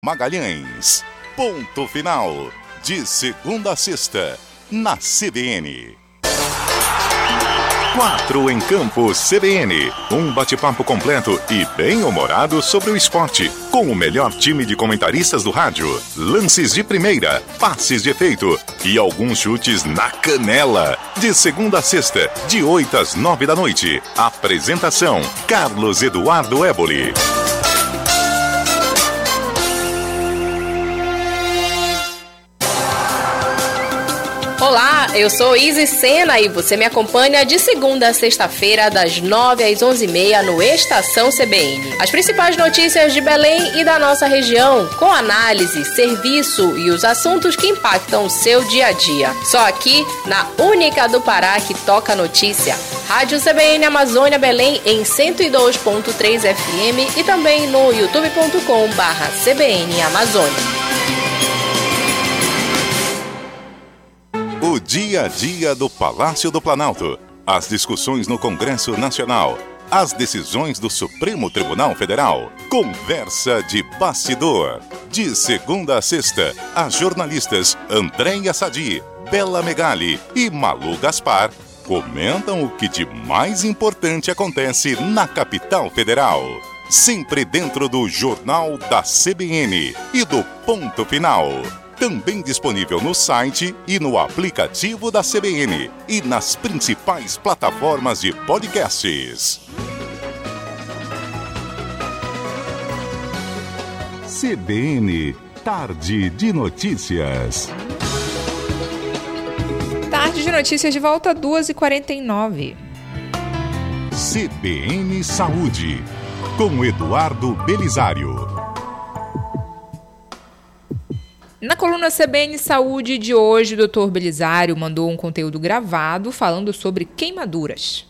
Magalhães. Ponto final. De segunda a sexta, na CBN. 4 em Campo CBN. Um bate-papo completo e bem-humorado sobre o esporte. Com o melhor time de comentaristas do rádio. Lances de primeira, passes de efeito e alguns chutes na canela. De segunda a sexta, de 8 às 9 da noite. Apresentação: Carlos Eduardo Éboli. Olá, eu sou Isis Sena e você me acompanha de segunda a sexta-feira, das 9 às 11h30 no Estação CBN. As principais notícias de Belém e da nossa região, com análise, serviço e os assuntos que impactam o seu dia a dia. Só aqui, na única do Pará que toca notícia. Rádio CBN Amazônia Belém em 102.3 FM e também no youtube.com/CBN Amazônia. O dia a dia do Palácio do Planalto, as discussões no Congresso Nacional, as decisões do Supremo Tribunal Federal, conversa de bastidor. De segunda a sexta, as jornalistas Andréia Sadi, Bela Megali e Malu Gaspar comentam o que de mais importante acontece na capital federal. Sempre dentro do Jornal da CBN e do Ponto Final. Também disponível no site e no aplicativo da CBN e nas principais plataformas de podcasts. CBN Tarde de Notícias. Tarde de Notícias de volta, 2h49. CBN Saúde, com Eduardo Belisário. Na coluna CBN Saúde de hoje, o Dr. Belisário mandou um conteúdo gravado falando sobre queimaduras.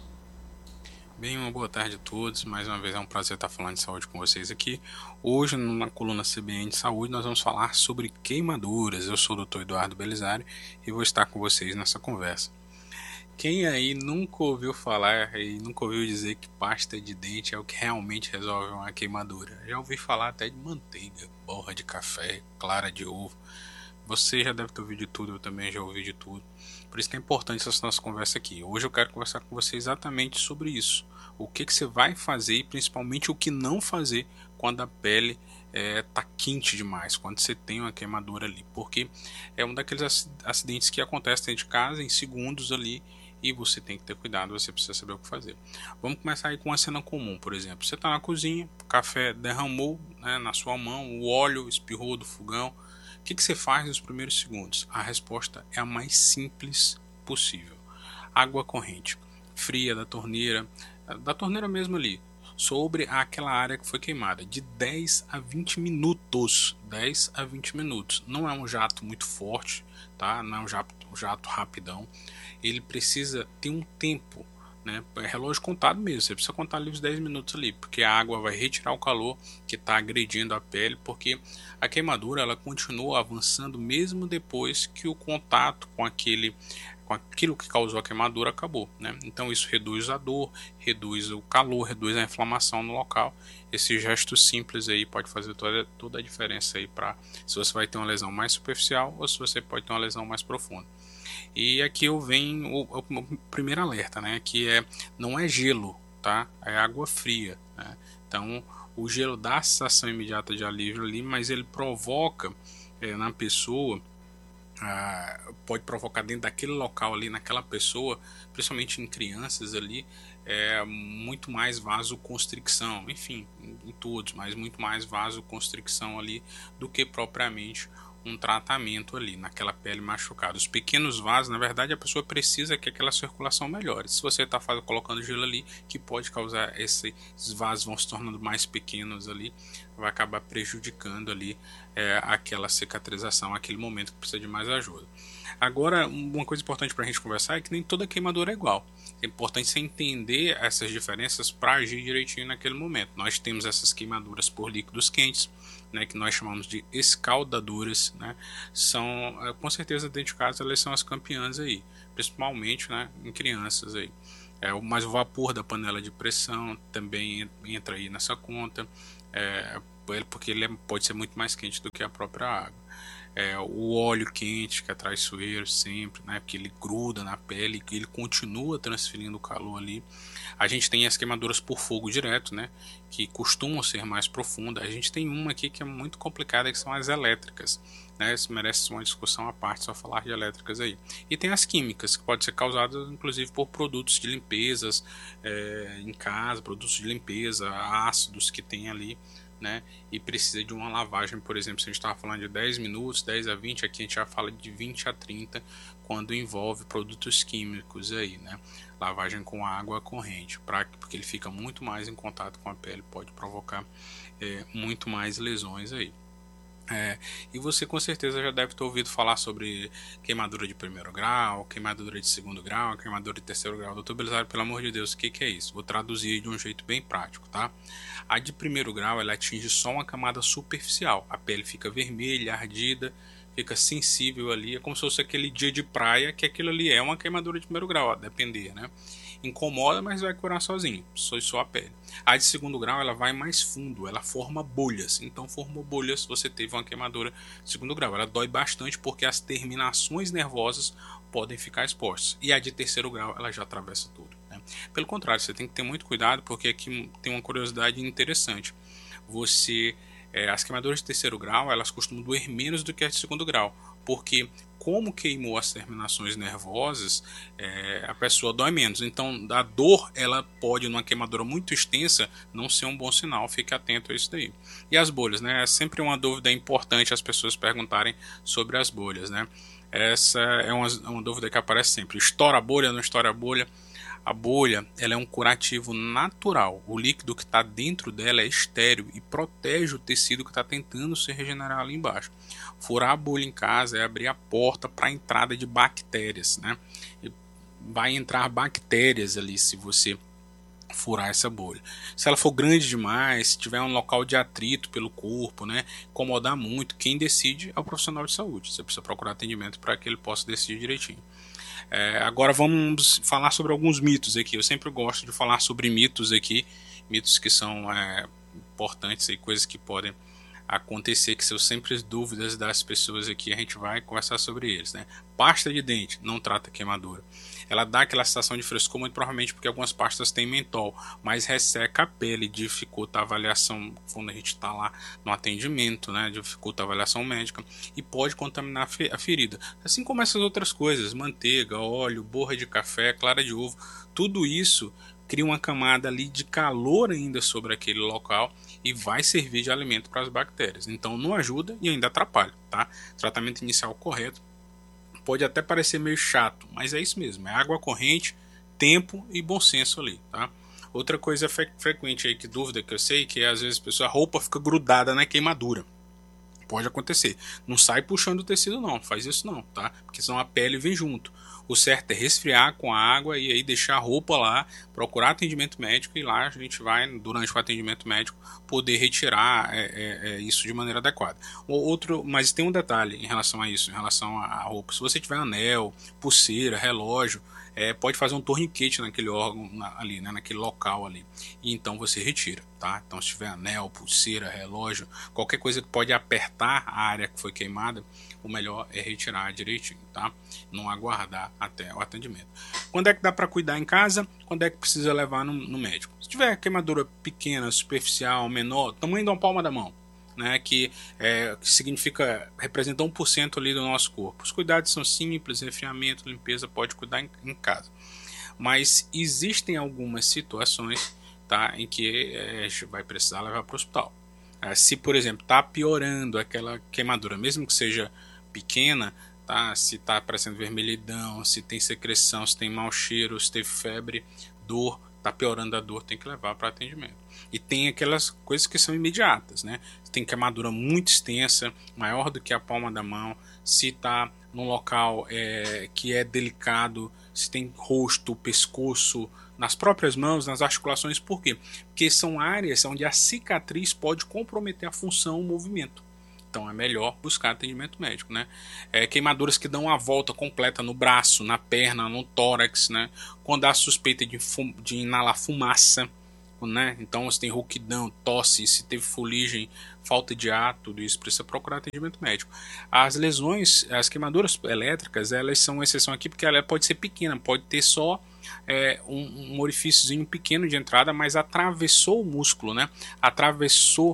Bem, uma boa tarde a todos. Mais uma vez é um prazer estar falando de saúde com vocês aqui. Hoje, na coluna CBN Saúde, nós vamos falar sobre queimaduras. Eu sou o Dr. Eduardo Belisário e vou estar com vocês nessa conversa. Quem aí nunca ouviu falar e nunca ouviu dizer que pasta de dente é o que realmente resolve uma queimadura? Já ouvi falar até de manteiga, borra de café, clara de ovo. Você já deve ter ouvido de tudo, eu também já ouvi de tudo. Por isso que é importante essa nossa conversa aqui. Hoje eu quero conversar com você exatamente sobre isso. O que você vai fazer e principalmente o que não fazer quando a pele está quente demais, quando você tem uma queimadura ali. Porque é um daqueles acidentes que acontece dentro de casa em segundos ali. E você tem que ter cuidado, você precisa saber o que fazer. Vamos começar aí com uma cena comum, por exemplo. Você está na cozinha, o café derramou, né, na sua mão, o óleo espirrou do fogão. O que você faz nos primeiros segundos? A resposta é a mais simples possível. Água corrente, fria da torneira mesmo ali, sobre aquela área que foi queimada, de 10 a 20 minutos. 10 a 20 minutos. Não é um jato muito forte, tá? Não é um jato rapidão. Ele precisa ter um tempo, né? É relógio contado mesmo, você precisa contar ali os 10 minutos ali, porque a água vai retirar o calor que está agredindo a pele, porque a queimadura ela continua avançando mesmo depois que o contato com aquilo que causou a queimadura acabou, né? Então isso reduz a dor, reduz o calor, reduz a inflamação no local. Esse gesto simples aí pode fazer toda a diferença aí para se você vai ter uma lesão mais superficial ou se você pode ter uma lesão mais profunda. E aqui vem o primeiro alerta, né? Que não é gelo, tá? É água fria, né? Então o gelo dá a sensação imediata de alívio ali, mas ele provoca na pessoa, pode provocar dentro daquele local ali, naquela pessoa, principalmente em crianças ali, muito mais vasoconstricção, enfim, em todos, mas muito mais vasoconstricção ali do que propriamente um tratamento ali naquela pele machucada. Os pequenos vasos, na verdade, a pessoa precisa que aquela circulação melhore. Se você está colocando gelo ali, que pode causar esses vasos vão se tornando mais pequenos ali, vai acabar prejudicando ali aquela cicatrização, aquele momento que precisa de mais ajuda. Agora, uma coisa importante para a gente conversar é que nem toda queimadura é igual. É importante você entender essas diferenças para agir direitinho naquele momento. Nós temos essas queimaduras por líquidos quentes, né, que nós chamamos de escaldaduras, né, são, com certeza dentro de casa elas são as campeãs aí, principalmente, né, em crianças aí. Mas o vapor da panela de pressão também entra aí nessa conta. porque ele pode ser muito mais quente do que a própria água. O óleo quente, que é traiçoeiro sempre, né? Porque ele gruda na pele e ele continua transferindo o calor ali. A gente tem as queimaduras por fogo direto, né? Que costumam ser mais profundas. A gente tem uma aqui que é muito complicada, que são as elétricas, né? Isso merece uma discussão à parte, só falar de elétricas aí. E tem as químicas, que podem ser causadas inclusive por produtos de limpezas em casa, produtos de limpeza, ácidos que tem ali, né? E precisa de uma lavagem, por exemplo, se a gente estava falando de 10 minutos, 10 a 20, aqui a gente já fala de 20 a 30 quando envolve produtos químicos aí, né? Lavagem com água corrente, porque ele fica muito mais em contato com a pele, pode provocar muito mais lesões aí. E você com certeza já deve ter ouvido falar sobre queimadura de primeiro grau, queimadura de segundo grau, queimadura de terceiro grau. Doutor Belisário, pelo amor de Deus, o que é isso? Vou traduzir de um jeito bem prático, tá? A de primeiro grau, ela atinge só uma camada superficial. A pele fica vermelha, ardida, fica sensível ali. É como se fosse aquele dia de praia, que aquilo ali é uma queimadura de primeiro grau, a depender, né? Incomoda, mas vai curar sozinho, só a pele. A de segundo grau, ela vai mais fundo, ela forma bolhas. Então, formou bolhas, você teve uma queimadura de segundo grau. Ela dói bastante porque as terminações nervosas podem ficar expostas. E a de terceiro grau, ela já atravessa tudo, né? Pelo contrário, você tem que ter muito cuidado, porque aqui tem uma curiosidade interessante. As queimaduras de terceiro grau, elas costumam doer menos do que as de segundo grau, porque como queimou as terminações nervosas, a pessoa dói menos. Então, a dor, ela pode, numa queimadura muito extensa, não ser um bom sinal. Fique atento a isso daí. E as bolhas, né? É sempre uma dúvida importante as pessoas perguntarem sobre as bolhas, né? Essa é uma dúvida que aparece sempre. Estoura a bolha, não estoura a bolha? A bolha, ela é um curativo natural. O líquido que está dentro dela é estéril e protege o tecido que está tentando se regenerar ali embaixo. Furar a bolha em casa é abrir a porta para a entrada de bactérias, né? E vai entrar bactérias ali se você furar essa bolha. Se ela for grande demais, se tiver um local de atrito pelo corpo, né, incomodar muito, quem decide é o profissional de saúde. Você precisa procurar atendimento para que ele possa decidir direitinho. Agora vamos falar sobre alguns mitos aqui. Eu sempre gosto de falar sobre mitos aqui, mitos que são importantes e coisas que podem acontecer, que são sempre as dúvidas das pessoas aqui. A gente vai conversar sobre eles, né? Pasta de dente não trata queimadura. Ela dá aquela sensação de frescor, muito provavelmente porque algumas pastas têm mentol, mas resseca a pele, dificulta a avaliação quando a gente está lá no atendimento, né? Dificulta a avaliação médica e pode contaminar a ferida. Assim como essas outras coisas, manteiga, óleo, borra de café, clara de ovo, tudo isso cria uma camada ali de calor ainda sobre aquele local e vai servir de alimento para as bactérias. Então não ajuda e ainda atrapalha, tá? Tratamento inicial correto. Pode até parecer meio chato, mas é isso mesmo, é água corrente, tempo e bom senso ali, tá? Outra coisa frequente aí, que dúvida que eu sei, que é às vezes a roupa fica grudada na queimadura. Pode acontecer. Não sai puxando o tecido não, faz isso não, tá? Porque senão a pele vem junto. O certo é resfriar com a água e aí deixar a roupa lá, procurar atendimento médico e lá a gente vai, durante o atendimento médico, poder retirar isso de maneira adequada. Mas tem um detalhe em relação a isso, em relação à roupa. Se você tiver anel, pulseira, relógio, pode fazer um torniquete naquele órgão ali, né, naquele local ali, e então você retira, tá? Então se tiver anel, pulseira, relógio, qualquer coisa que pode apertar a área que foi queimada, o melhor é retirar direitinho, tá? Não aguardar até o atendimento. Quando é que dá para cuidar em casa? Quando é que precisa levar no médico? Se tiver queimadura pequena, superficial, menor, tamanho de uma palma da mão, né, que representa 1% ali do nosso corpo. Os cuidados são simples, resfriamento, limpeza, pode cuidar em casa. Mas existem algumas situações, tá, em que vai precisar levar para o hospital. Se, por exemplo, está piorando aquela queimadura, mesmo que seja pequena, tá, se está aparecendo vermelhidão, se tem secreção, se tem mau cheiro, se teve febre, dor, está piorando a dor, tem que levar para atendimento. E tem aquelas coisas que são imediatas, né? Tem queimadura muito extensa, maior do que a palma da mão, se está num local que é delicado, se tem rosto, pescoço, nas próprias mãos, nas articulações. Por quê? Porque são áreas onde a cicatriz pode comprometer a função, o movimento. Então é melhor buscar atendimento médico, né? Queimaduras que dão a volta completa no braço, na perna, no tórax, né? Quando há suspeita de inalar fumaça, né? Então, se tem rouquidão, tosse, se teve fuligem, falta de ar, tudo isso precisa procurar atendimento médico. As lesões, as queimaduras elétricas, elas são uma exceção aqui porque ela pode ser pequena, pode ter só um orifíciozinho pequeno de entrada, mas atravessou o músculo, né? Atravessou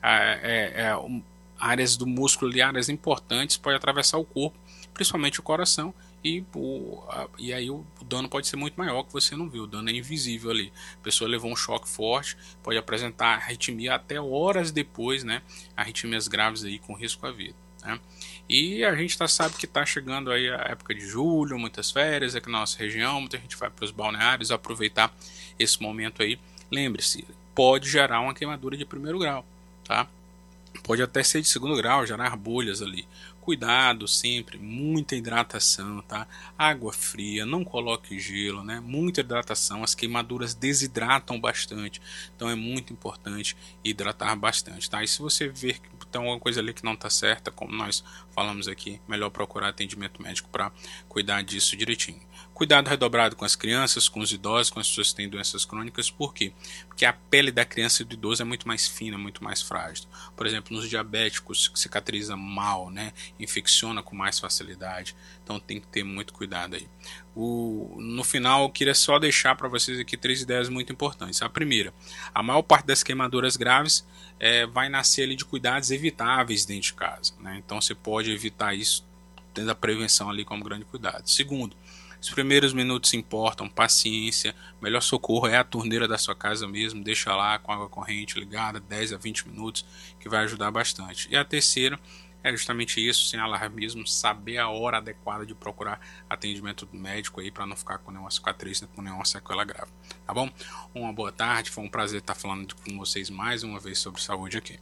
áreas do músculo ali, áreas importantes, pode atravessar o corpo, principalmente o coração, e aí o dano pode ser muito maior que você não viu, o dano é invisível ali. A pessoa levou um choque forte, pode apresentar arritmia até horas depois, né? Arritmias graves aí com risco à vida, né? E a gente sabe que está chegando aí a época de julho, muitas férias aqui na nossa região, muita gente vai para os balneários aproveitar esse momento aí. Lembre-se, pode gerar uma queimadura de 1º grau, tá? Pode até ser de 2º grau, gerar bolhas ali. Cuidado sempre, muita hidratação, tá? Água fria, não coloque gelo, né? Muita hidratação, as queimaduras desidratam bastante, então é muito importante hidratar bastante, tá? E se você ver que tem alguma coisa ali que não está certa, como nós falamos aqui, melhor procurar atendimento médico para cuidar disso direitinho. Cuidado redobrado com as crianças, com os idosos, com as pessoas que têm doenças crônicas. Por quê? Porque a pele da criança e do idoso é muito mais fina, muito mais frágil. Por exemplo, nos diabéticos, cicatriza mal, né? Infecciona com mais facilidade. Então tem que ter muito cuidado aí. No final, eu queria só deixar para vocês aqui 3 ideias muito importantes. A primeira, a maior parte das queimaduras graves vai nascer ali de cuidados evitáveis dentro de casa, né? Então você pode evitar isso, tendo a prevenção ali como grande cuidado. Segundo, os primeiros minutos importam, paciência, melhor socorro é a torneira da sua casa mesmo, deixa lá com água corrente ligada 10 a 20 minutos, que vai ajudar bastante. E a terceira é justamente isso, sem alarmismo, saber a hora adequada de procurar atendimento médico aí para não ficar com nenhuma cicatriz, com nenhuma sequela grave, tá bom? Uma boa tarde, foi um prazer estar falando com vocês mais uma vez sobre saúde aqui.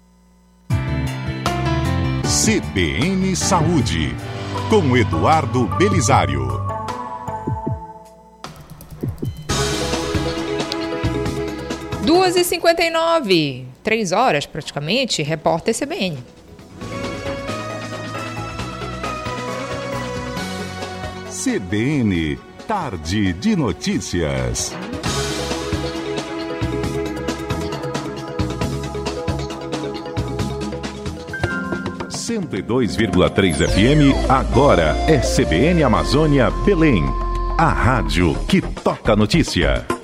CBN Saúde, com Eduardo Belisário. 2h59, 3 horas praticamente, repórter CBN. CBN, Tarde de Notícias. (102,3 FM), agora é CBN Amazônia Belém. A rádio que toca notícia.